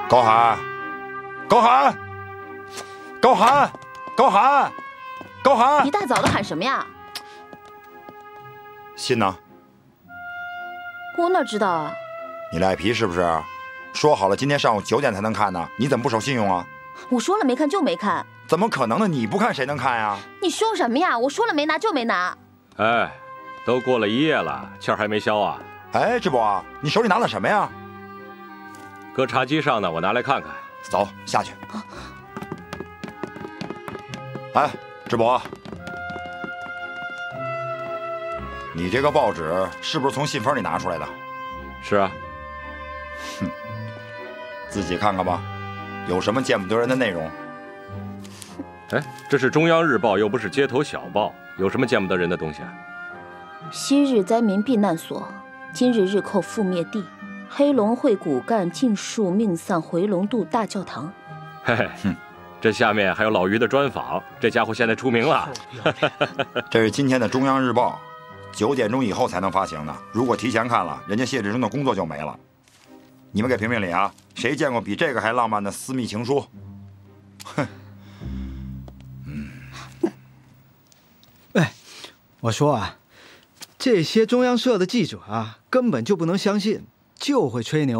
高寒，高寒，高寒，高寒，高寒！ 一大早的喊什么呀？ 信呢？ 我哪知道啊？ 你赖皮是不是？说好了今天上午9点才能看呢，你怎么不守信用啊？ 我说了没看就没看。 怎么可能呢？你不看谁能看呀？ 你凶什么呀？我说了没拿就没拿。 哎，都过了1夜了，气儿还没消啊？ 哎，智博，你手里拿的什么呀？ 搁茶几上呢，我拿来看看。 走，下去。哎，智博，你这个报纸是不是从信封里拿出来的？ 是啊。 哼，自己看看吧，有什么见不得人的内容？ 哎，这是中央日报，又不是街头小报，有什么见不得人的东西啊？ 昔日灾民避难所，今日日寇覆灭地。黑龙会骨干尽数命丧回龙渡大教堂。 嘿嘿，这下面还有老于的专访，这家伙现在出名了。 这是今天的中央日报，9点钟以后才能发行的。如果提前看了，人家谢志忠的工作就没了。你们给评评理啊！谁见过比这个还浪漫的私密情书？哼。 哎，我说啊，这些中央社的记者啊，根本就不能相信，就会吹牛。